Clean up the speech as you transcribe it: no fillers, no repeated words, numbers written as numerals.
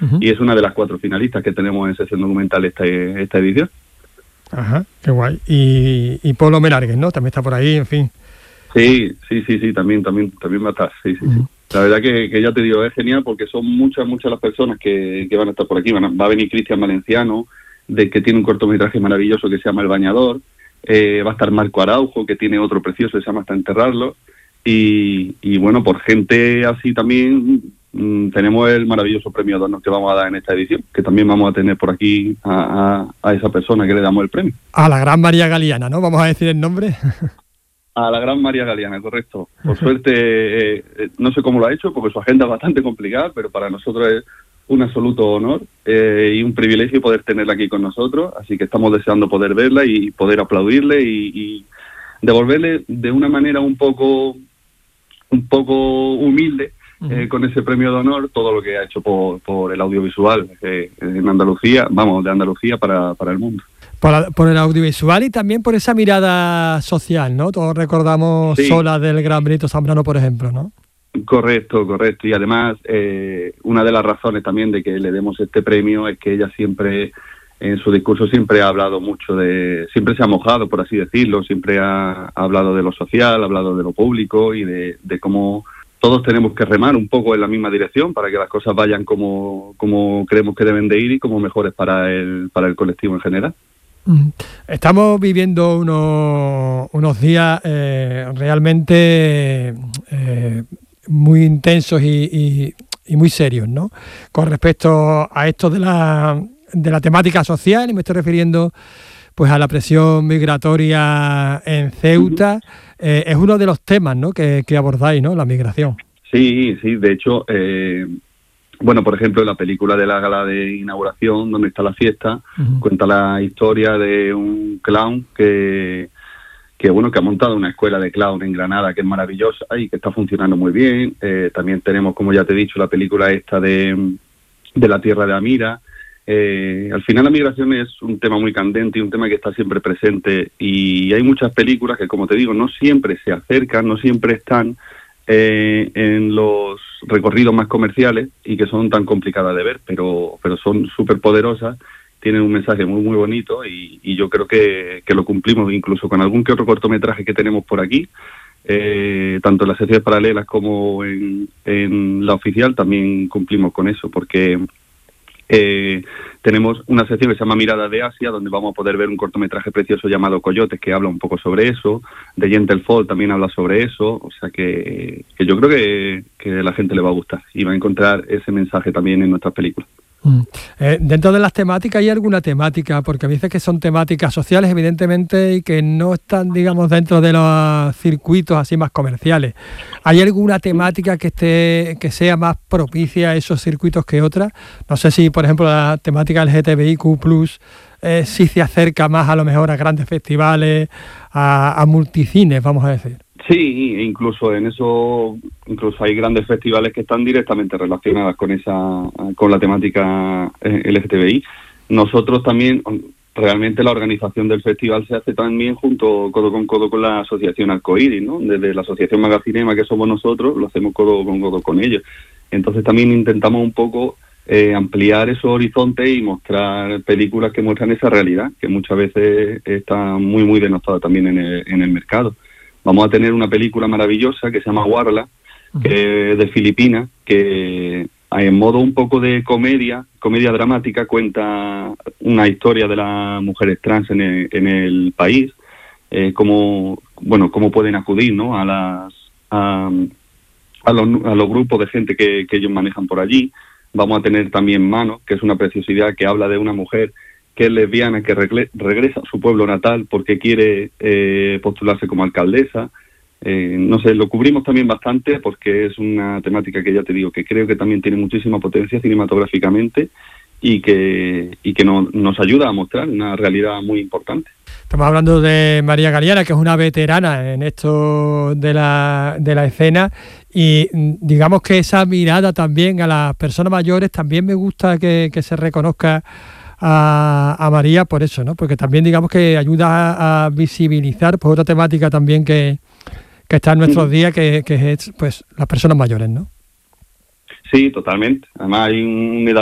y es una de las 4 finalistas que tenemos en sección documental esta edición. Ajá, qué guay. Y Polo Melargues, ¿no? También está por ahí, en fin. Sí, también va a estar, sí. La verdad que ya te digo, es genial porque son muchas las personas que van a estar por aquí. Va a venir Cristian Valenciano, que tiene un cortometraje maravilloso que se llama El Bañador. Va a estar Marco Araujo, que tiene otro precioso que se llama Hasta Enterrarlo. Y bueno, por gente así también tenemos el maravilloso premio Adorno que vamos a dar en esta edición, que también vamos a tener por aquí a esa persona que le damos el premio. A la gran María Galiana, ¿no? Vamos a decir el nombre. A la gran María Galiana, correcto. Por suerte, no sé cómo lo ha hecho, porque su agenda es bastante complicada, pero para nosotros es un absoluto honor y un privilegio poder tenerla aquí con nosotros, así que estamos deseando poder verla y poder aplaudirle y devolverle de una manera un poco humilde con ese premio de honor todo lo que ha hecho por el audiovisual en Andalucía, de Andalucía para el mundo. Por el audiovisual y también por esa mirada social, ¿no? Todos recordamos Sola del gran Benito Zambrano, por ejemplo, ¿no? Correcto. Y además, una de las razones también de que le demos este premio es que ella siempre, en su discurso, siempre ha hablado mucho siempre se ha mojado, por así decirlo, siempre ha hablado de lo social, ha hablado de lo público y de cómo todos tenemos que remar un poco en la misma dirección para que las cosas vayan como creemos que deben de ir y como mejores para el colectivo en general. Estamos viviendo unos días realmente muy intensos y muy serios, ¿no? Con respecto a esto de la temática social, y me estoy refiriendo pues a la presión migratoria en Ceuta. Es uno de los temas, ¿no? que abordáis, ¿no? La migración. Sí, de hecho, por ejemplo, en la película de la gala de inauguración, donde está la fiesta, cuenta la historia de un clown que ha montado una escuela de clown en Granada que es maravillosa y que está funcionando muy bien. También tenemos, como ya te he dicho, la película esta de la tierra de Amira. Al final la migración es un tema muy candente y un tema que está siempre presente, y hay muchas películas que, como te digo, no siempre se acercan, no siempre están en los recorridos más comerciales y que son tan complicadas de ver, pero son súper poderosas, tienen un mensaje muy muy bonito y yo creo que lo cumplimos incluso con algún que otro cortometraje que tenemos por aquí, tanto en las secciones paralelas como en la oficial también cumplimos con eso, porque tenemos una sección que se llama Mirada de Asia, donde vamos a poder ver un cortometraje precioso llamado Coyotes, que habla un poco sobre eso. The Gentle Fall también habla sobre eso, o sea que yo creo que a la gente le va a gustar y va a encontrar ese mensaje también en nuestras películas. Dentro de las temáticas, ¿hay alguna temática? Porque a veces que son temáticas sociales, evidentemente, y que no están, digamos, dentro de los circuitos así más comerciales. ¿Hay alguna temática que sea más propicia a esos circuitos que otras? No sé si, por ejemplo, la temática LGTBIQ+, sí se acerca más a lo mejor a grandes festivales, a multicines, vamos a decir. Sí, incluso hay grandes festivales que están directamente relacionadas con la temática LGTBI. Nosotros también, realmente la organización del festival se hace también codo con la asociación Arcoíris, ¿no? Desde la asociación Magacinema, que somos nosotros, lo hacemos codo con ellos. Entonces también intentamos un poco ampliar esos horizontes y mostrar películas que muestran esa realidad, que muchas veces está muy muy denostada también en el mercado. Vamos a tener una película maravillosa que se llama Warla, que es de Filipinas, que en modo un poco de comedia dramática, cuenta una historia de las mujeres trans en el país, cómo pueden acudir, ¿no? a los grupos de gente que ellos manejan por allí. Vamos a tener también Mano, que es una preciosidad que habla de una mujer que es lesbiana, que regresa a su pueblo natal porque quiere postularse como alcaldesa. No sé, lo cubrimos también bastante porque es una temática que ya te digo que creo que también tiene muchísima potencia cinematográficamente y que nos ayuda a mostrar una realidad muy importante. Estamos hablando de María Galiana, que es una veterana en esto de la escena, y digamos que esa mirada también a las personas mayores también me gusta que se reconozca a María por eso, ¿no? Porque también digamos que ayuda a visibilizar pues otra temática también que está en nuestros días, que es pues las personas mayores, ¿no? Sí, totalmente. Además hay una edad